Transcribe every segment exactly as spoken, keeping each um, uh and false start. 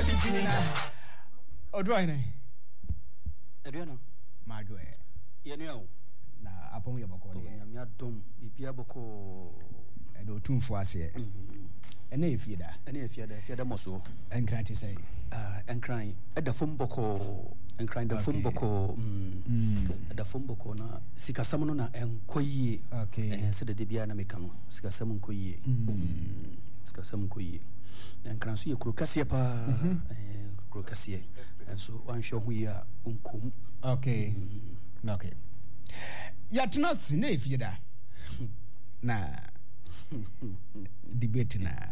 Odo ine. Eduano. Madwe. Yenyo. Na apom ye boko de. Nyamya dom bibia boko edo tumfo ase. Ene efieda. Ene efieda, efieda moso. Enkran ti say. Ah, enkran. Eda fom boko, enkran da fom boko. Mm. Eda fom boko na sikasam no na enkoyie. Okay. Eh se de bia na meka no. Sikasam enkoyie. Mm. Sikasam enkoyie. Enkran so ye krokase pa. Eh krokase. So wan hwe ho ya unkom. Okay. Okay. Ya tnas na efieda. Na debate na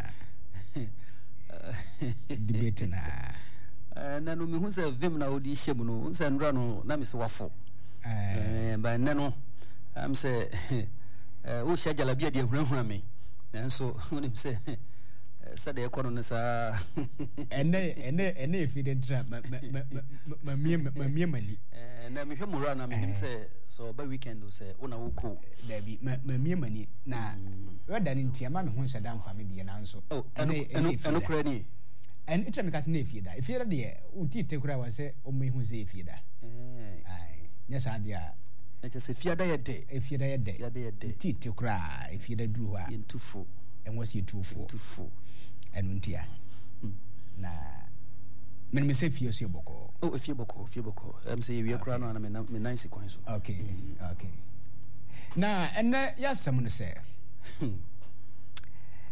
debate na eh na no me hu se vim na odi hyem no se ndra no na me se wafo eh ba na no am se eh wo hya jalabia de hurahura me nanso wonim se sa de ekono ne sa ene ene ene efiede tra ma ma ma mie ma mie mani eh na me hwemura na me nim se so ba weekend se una wo ko da bi ma mie mani na weda ni ntia ma me hu nhyɛ da mfa me de na nso oh eno eno eno kra ni en itra me kase na efieda efieda de uti tekura wa se o me hu se efieda eh ai nya sa de a e je se fiada ye de efieda ye de fiada ye de uti tekura efieda duru ha entufo enwo se entufo entufo enu ntia na men me se fie so boko oh efie boko efie boko em se ye kura no na me me nice kwan so okay okay na enne ya sam no se